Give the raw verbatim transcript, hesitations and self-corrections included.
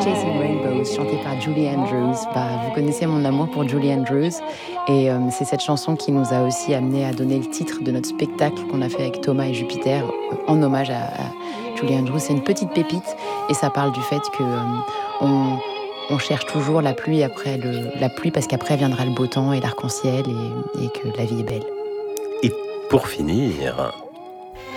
Chasing Rainbows, chantée par Julie Andrews. Bah, vous connaissez mon amour pour Julie Andrews. Et euh, c'est cette chanson qui nous a aussi amené à donner le titre de notre spectacle qu'on a fait avec Thomas et Jupiter euh, en hommage à, à Julie Andrews. C'est une petite pépite et ça parle du fait que euh, on, on cherche toujours la pluie après le, la pluie parce qu'après viendra le beau temps et l'arc-en-ciel et, et que la vie est belle. Et pour finir,